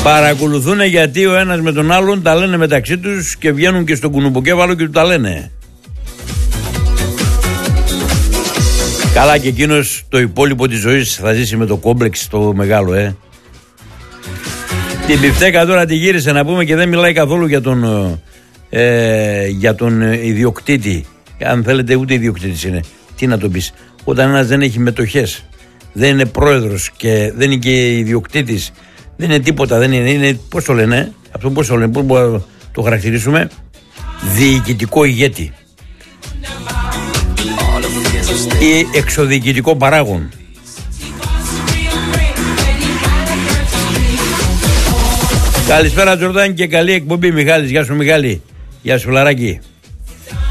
Παρακολουθούν γιατί ο ένας με τον άλλον τα λένε μεταξύ τους και βγαίνουν και στον κουνουποκέφαλο και του τα λένε. Καλά, και εκείνος το υπόλοιπο της ζωής θα ζήσει με το κόμπλεξ το μεγάλο, Την πιφτέκα τώρα τη γύρισε να πούμε και δεν μιλάει καθόλου για τον ιδιοκτήτη. Αν θέλετε, ούτε ιδιοκτήτης είναι. Τι να το πεις. Όταν ένας δεν έχει μετοχές, δεν είναι πρόεδρος και δεν είναι και ιδιοκτήτης, δεν είναι τίποτα, δεν είναι πώς το λένε, αυτό πώς το λένε, πώς μπορούμε να το χαρακτηρίσουμε, διοικητικό ηγέτη ή εξωδιοικητικό παράγον. Καλησπέρα Τζορδάνη και καλή εκπομπή. Μιχάλης, γεια σου Μιχάλη. Γεια σου Λαράκη.